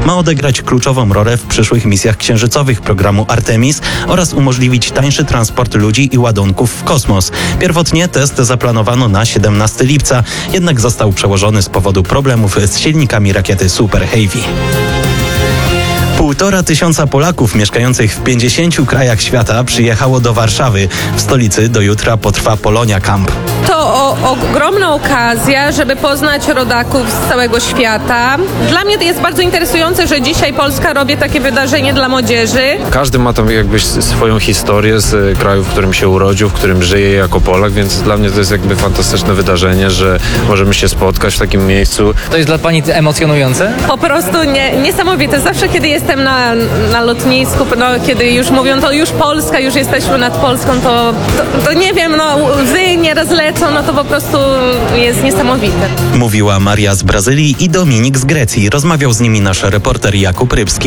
Ma odegrać kluczową rolę w przyszłych misjach księżycowych programu Artemis oraz umożliwić tańszy transport ludzi i ładunków w kosmos. Pierwotnie test zaplanowano na 17 lipca, jednak został przełożony z powodu problemów z silnikami rakiety Super Heavy. 1500 Polaków mieszkających w 50 krajach świata przyjechało do Warszawy. W stolicy do jutra potrwa Polonia Camp. To ogromna okazja, żeby poznać rodaków z całego świata. Dla mnie to jest bardzo interesujące, że dzisiaj Polska robi takie wydarzenie dla młodzieży. Każdy ma tam jakby swoją historię z kraju, w którym się urodził, w którym żyje jako Polak, więc dla mnie to jest jakby fantastyczne wydarzenie, że możemy się spotkać w takim miejscu. To jest dla Pani emocjonujące? Po prostu niesamowite. Zawsze, kiedy jestem na lotnisku, kiedy już mówią, to już Polska, już jesteśmy nad Polską, to nie wiem, łzy nieraz lecą, to po prostu jest niesamowite. Mówiła Maria z Brazylii i Dominik z Grecji. Rozmawiał z nimi nasz reporter Jakub Rybski.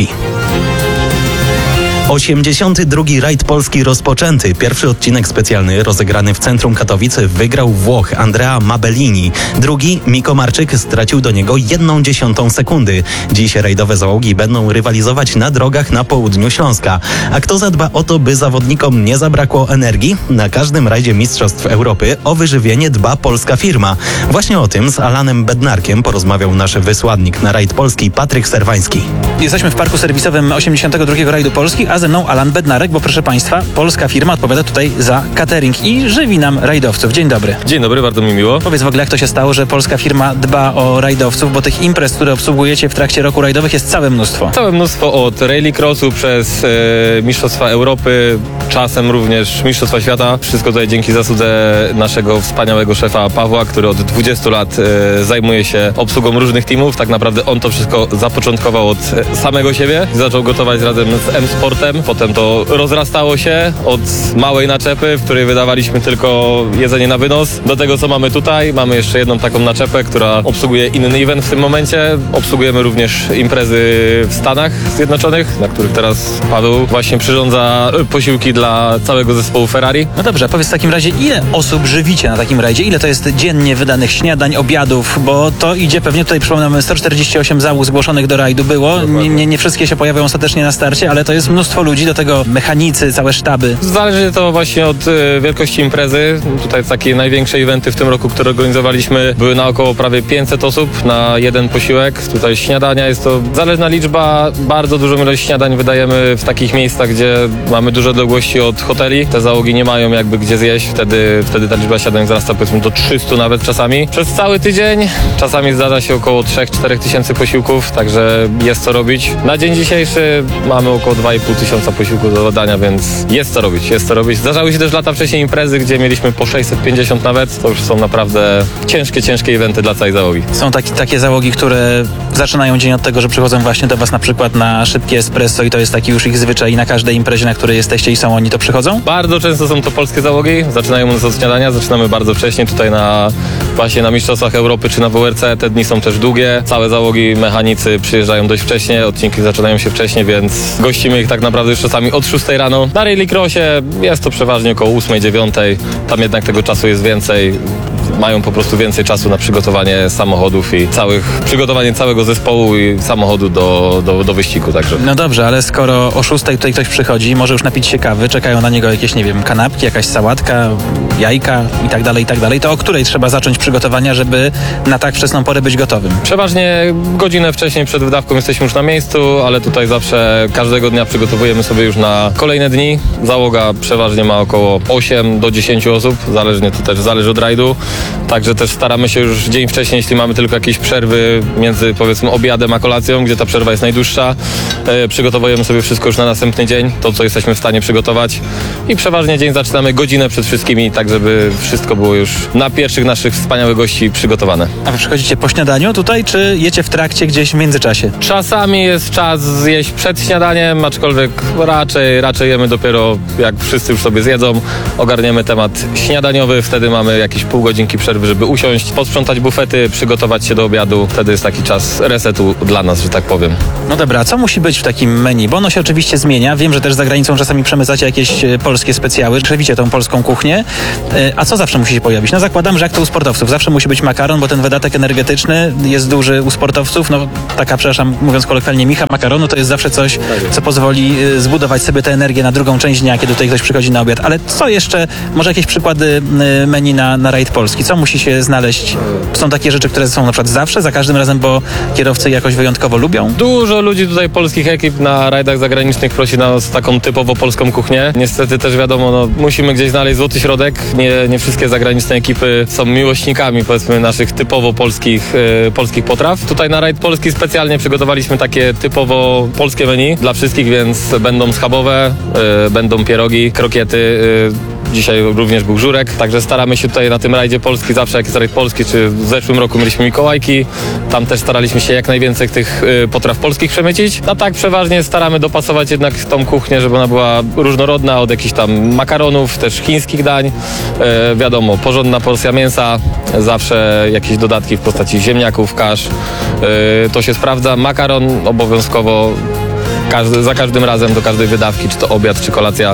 82. rajd Polski rozpoczęty. Pierwszy odcinek specjalny rozegrany w centrum Katowic wygrał Włoch Andrea Mabellini. Drugi Miko Marczyk stracił do niego 1/10 sekundy. Dziś rajdowe załogi będą rywalizować na drogach na południu Śląska. A kto zadba o to, by zawodnikom nie zabrakło energii? Na każdym rajdzie Mistrzostw Europy o wyżywienie dba polska firma. Właśnie o tym z Alanem Bednarkiem porozmawiał nasz wysłannik na rajd Polski Patryk Serwański. Jesteśmy w parku serwisowym 82. rajdu Polski, a ze mną Alan Bednarek, bo proszę Państwa, polska firma odpowiada tutaj za catering i żywi nam rajdowców. Dzień dobry. Dzień dobry, bardzo mi miło. Powiedz w ogóle, jak to się stało, że polska firma dba o rajdowców, bo tych imprez, które obsługujecie w trakcie roku rajdowych, jest całe mnóstwo. Całe mnóstwo, od rallycrossu przez Mistrzostwa Europy, czasem również Mistrzostwa Świata. Wszystko tutaj dzięki zasłudze naszego wspaniałego szefa Pawła, który od 20 lat zajmuje się obsługą różnych teamów. Tak naprawdę on to wszystko zapoczątkował od samego siebie. Zaczął gotować razem z M-Sportem. Potem to rozrastało się od małej naczepy, w której wydawaliśmy tylko jedzenie na wynos, do tego, co mamy tutaj. Mamy jeszcze jedną taką naczepę, która obsługuje inny event w tym momencie. Obsługujemy również imprezy w Stanach Zjednoczonych, na których teraz Paweł właśnie przyrządza posiłki dla całego zespołu Ferrari. No dobrze, powiedz w takim razie, ile osób żywicie na takim rajdzie? Ile to jest dziennie wydanych śniadań, obiadów? Bo to idzie pewnie, tutaj przypominamy, 148 załóg zgłoszonych do rajdu było. Nie wszystkie się pojawią ostatecznie na starcie, ale to jest mnóstwo ludzi, do tego mechanicy, całe sztaby. Zależy to właśnie od wielkości imprezy. Tutaj takie największe eventy w tym roku, które organizowaliśmy, były na około prawie 500 osób na jeden posiłek. Tutaj śniadania jest to zależna liczba. Bardzo dużą ilość śniadań wydajemy w takich miejscach, gdzie mamy duże odległości od hoteli. Te załogi nie mają jakby gdzie zjeść. Wtedy ta liczba śniadań wzrasta powiedzmy do 300 nawet czasami. Przez cały tydzień czasami zdarza się około 3-4 tysięcy posiłków, także jest co robić. Na dzień dzisiejszy mamy około 2,5 tysiąca posiłków do dodania, więc jest co robić. Zdarzały się też lata wcześniej imprezy, gdzie mieliśmy po 650 nawet. To już są naprawdę ciężkie eventy dla całej załogi. Są takie załogi, które zaczynają dzień od tego, że przychodzą właśnie do Was na przykład na szybkie espresso i to jest taki już ich zwyczaj i na każdej imprezie, na której jesteście i są oni, to przychodzą? Bardzo często są to polskie załogi. Zaczynają u nas od śniadania, zaczynamy bardzo wcześnie. Tutaj właśnie na Mistrzostwach Europy czy na WRC te dni są też długie. Całe załogi, mechanicy przyjeżdżają dość wcześnie, odcinki zaczynają się wcześnie, więc gościmy ich tak naprawdę już czasami od 6 rano. Na rallycrossie jest to przeważnie około 8-9. Tam jednak tego czasu jest więcej. Mają po prostu więcej czasu na przygotowanie samochodów i przygotowanie całego zespołu i samochodu do wyścigu. Także. No dobrze, ale skoro o 6 tutaj ktoś przychodzi, może już napić się kawy, czekają na niego jakieś, nie wiem, kanapki, jakaś sałatka, jajka i tak dalej, to o której trzeba zacząć przygotowania, żeby na tak wczesną porę być gotowym? Przeważnie godzinę wcześniej przed wydawką jesteśmy już na miejscu, ale tutaj zawsze każdego dnia przygotowujemy sobie już na kolejne dni. Załoga przeważnie ma około 8 do 10 osób, zależnie to też zależy od rajdu. Także też staramy się już dzień wcześniej, jeśli mamy tylko jakieś przerwy między powiedzmy obiadem a kolacją, gdzie ta przerwa jest najdłuższa, przygotowujemy sobie wszystko już na następny dzień, to co jesteśmy w stanie przygotować i przeważnie dzień zaczynamy godzinę przed wszystkimi, tak żeby wszystko było już na pierwszych naszych wspaniałych gości przygotowane. A wy przychodzicie po śniadaniu tutaj, czy jecie w trakcie gdzieś w międzyczasie? Czasami jest czas zjeść przed śniadaniem, aczkolwiek raczej jemy dopiero jak wszyscy już sobie zjedzą, ogarniemy temat śniadaniowy, wtedy mamy jakieś pół godzinki przerwy, żeby usiąść, posprzątać bufety, przygotować się do obiadu. Wtedy jest taki czas resetu dla nas, że tak powiem. No dobra, a co musi być w takim menu? Bo ono się oczywiście zmienia. Wiem, że też za granicą czasami przemycacie jakieś polskie specjały, krzewicie tą polską kuchnię. A co zawsze musi się pojawić? No zakładam, że jak to u sportowców, zawsze musi być makaron, bo ten wydatek energetyczny jest duży u sportowców. No taka, przepraszam, mówiąc kolokwialnie, micha makaronu to jest zawsze coś, co pozwoli zbudować sobie tę energię na drugą część dnia, kiedy tutaj ktoś przychodzi na obiad. Ale co jeszcze? Może jakieś przykłady menu na rajd polski? Co musi się znaleźć? Są takie rzeczy, które są na przykład zawsze, za każdym razem, bo kierowcy jakoś wyjątkowo lubią? Dużo ludzi tutaj, polskich ekip na rajdach zagranicznych prosi nas taką typowo polską kuchnię. Niestety też wiadomo, no, musimy gdzieś znaleźć złoty środek. Nie wszystkie zagraniczne ekipy są miłośnikami, powiedzmy, naszych typowo polskich potraw. Tutaj na rajd polski specjalnie przygotowaliśmy takie typowo polskie menu dla wszystkich, więc będą schabowe, będą pierogi, krokiety. Dzisiaj również był żurek, także staramy się tutaj na tym rajdzie polski, zawsze jak jest rajd polski, czy w zeszłym roku mieliśmy Mikołajki, tam też staraliśmy się jak najwięcej tych potraw polskich przemycić. A tak przeważnie staramy dopasować jednak tą kuchnię, żeby ona była różnorodna, od jakichś tam makaronów, też chińskich dań. Wiadomo, porządna porcja mięsa, zawsze jakieś dodatki w postaci ziemniaków, kasz. To się sprawdza. Makaron obowiązkowo za każdym razem do każdej wydawki, czy to obiad, czy kolacja,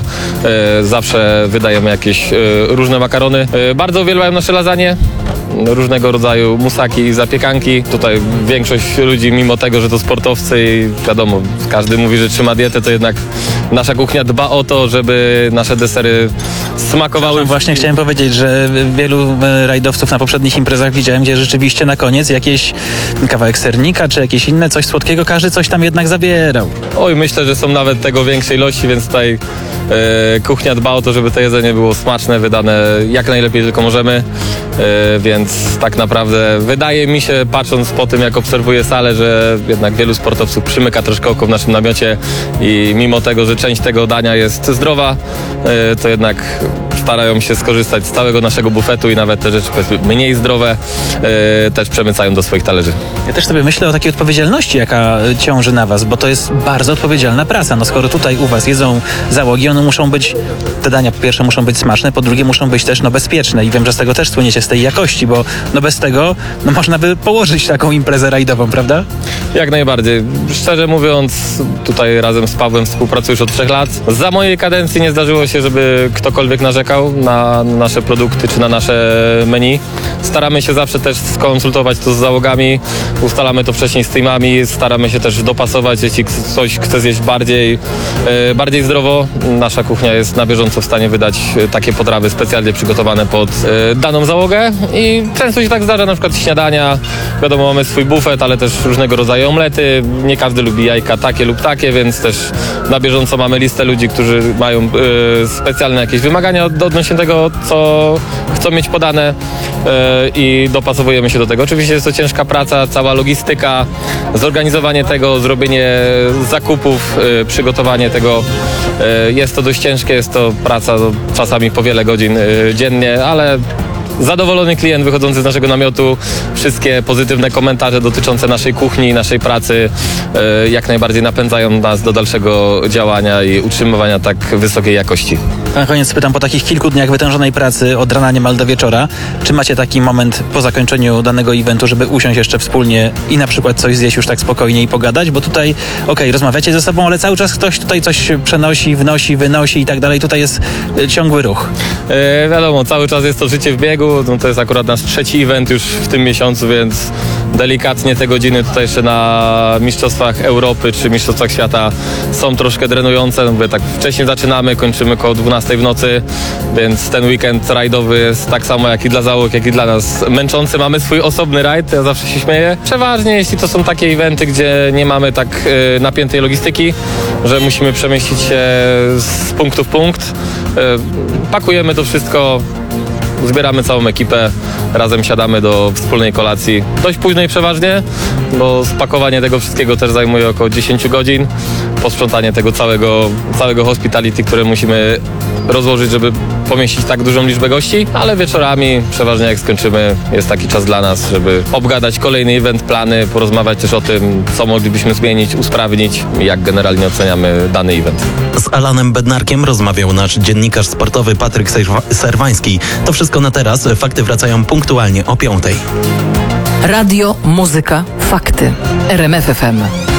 zawsze wydajemy jakieś różne makarony. Bardzo uwielbiam nasze lasagne, różnego rodzaju musaki i zapiekanki. Tutaj większość ludzi, mimo tego, że to sportowcy i wiadomo, każdy mówi, że trzyma dietę, to jednak nasza kuchnia dba o to, żeby nasze desery smakowały. Właśnie chciałem powiedzieć, że wielu rajdowców na poprzednich imprezach widziałem, gdzie rzeczywiście na koniec jakieś kawałek sernika, czy jakieś inne coś słodkiego, każdy coś tam jednak zabierał. Oj, myślę, że są nawet tego większej ilości, więc tutaj kuchnia dba o to, żeby to jedzenie było smaczne, wydane jak najlepiej tylko możemy, więc tak naprawdę wydaje mi się, patrząc po tym, jak obserwuję salę, że jednak wielu sportowców przymyka troszkę oko w naszym namiocie i mimo tego, że część tego dania jest zdrowa, to jednak starają się skorzystać z całego naszego bufetu i nawet te rzeczy mniej zdrowe też przemycają do swoich talerzy. Ja też sobie myślę o takiej odpowiedzialności, jaka ciąży na was, bo to jest bardzo odpowiedzialna praca. No skoro tutaj u was jedzą załogi, one muszą być, te dania po pierwsze muszą być smaczne, po drugie muszą być też bezpieczne i wiem, że z tego też słyniecie, z tej jakości, bo bez tego można by położyć taką imprezę rajdową, prawda? Jak najbardziej. Szczerze mówiąc, tutaj razem z Pawłem współpracuję już od 3 lat. Za mojej kadencji nie zdarzyło się, żeby ktokolwiek narzekał na nasze produkty czy na nasze menu. Staramy się zawsze też skonsultować to z załogami, ustalamy to wcześniej z teamami, staramy się też dopasować, jeśli ktoś chce zjeść bardziej zdrowo. Nasza kuchnia jest na bieżąco w stanie wydać takie potrawy specjalnie przygotowane pod daną załogę i często się tak zdarza, na przykład śniadania. Wiadomo, mamy swój bufet, ale też różnego rodzaju omlety. Nie każdy lubi jajka takie lub takie, więc też na bieżąco mamy listę ludzi, którzy mają specjalne jakieś wymagania odnośnie tego, co chcą mieć podane i dopasowujemy się do tego. Oczywiście jest to ciężka praca, cała logistyka, zorganizowanie tego, zrobienie zakupów, przygotowanie tego. Jest to dość ciężkie, jest to praca czasami po wiele godzin dziennie, ale zadowolony klient wychodzący z naszego namiotu, wszystkie pozytywne komentarze dotyczące naszej kuchni, naszej pracy jak najbardziej napędzają nas do dalszego działania i utrzymywania tak wysokiej jakości. Na koniec pytam, po takich kilku dniach wytężonej pracy od rana niemal do wieczora, czy macie taki moment po zakończeniu danego eventu, żeby usiąść jeszcze wspólnie i na przykład coś zjeść już tak spokojnie i pogadać? Bo tutaj, rozmawiacie ze sobą, ale cały czas ktoś tutaj coś przenosi, wnosi, wynosi i tak dalej. Tutaj jest ciągły ruch. Wiadomo, cały czas jest to życie w biegu. No to jest akurat nasz 3. event już w tym miesiącu, więc delikatnie te godziny tutaj jeszcze na Mistrzostwach Europy czy Mistrzostwach Świata są troszkę drenujące. No bo tak wcześniej zaczynamy, kończymy koło 12 w nocy, więc ten weekend rajdowy jest tak samo jak i dla załóg, jak i dla nas męczący. Mamy swój osobny rajd, ja zawsze się śmieję. Przeważnie jeśli to są takie eventy, gdzie nie mamy tak napiętej logistyki, że musimy przemieścić się z punktu w punkt, pakujemy to wszystko, zbieramy całą ekipę, razem siadamy do wspólnej kolacji. Dość późnej przeważnie, bo spakowanie tego wszystkiego też zajmuje około 10 godzin. Posprzątanie tego całego hospitality, które musimy rozłożyć, żeby pomieścić tak dużą liczbę gości, ale wieczorami, przeważnie jak skończymy, jest taki czas dla nas, żeby obgadać kolejny event, plany, porozmawiać też o tym, co moglibyśmy zmienić, usprawnić i jak generalnie oceniamy dany event. Z Alanem Bednarkiem rozmawiał nasz dziennikarz sportowy Patryk Serwański. To wszystko na teraz. Fakty wracają punktualnie o 5:00. Radio, muzyka, fakty. RMF FM.